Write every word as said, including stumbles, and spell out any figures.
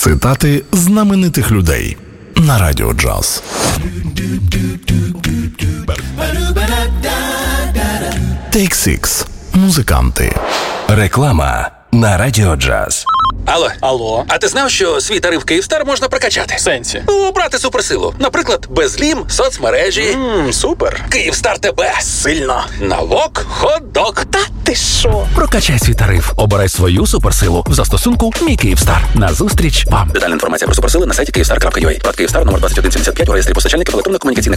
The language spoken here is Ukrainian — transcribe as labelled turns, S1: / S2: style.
S1: Цитати знаменитих людей на Радіо Джаз. Take Six. Музиканти.
S2: Реклама на Радіо Джаз.
S3: Алло.
S4: Алло.
S3: А ти знав, що свій тариф Київстар можна прокачати?
S4: В сенсі?
S3: Ну, брати суперсилу. Наприклад, безлім, соцмережі.
S4: Ммм, супер.
S3: Київстар тебе.
S4: Сильно.
S3: Навок, хот-дог.
S4: Та ти що?
S2: Прокачай свій тариф. Обирай свою суперсилу в застосунку «Мій Київстар». Назустріч вам.
S3: Детальна інформація про суперсили на сайті київстар крапка ю а. Плат Київстар номер двадцять один сімдесят п'ять у реєстрі постачальників електронних комунікаційних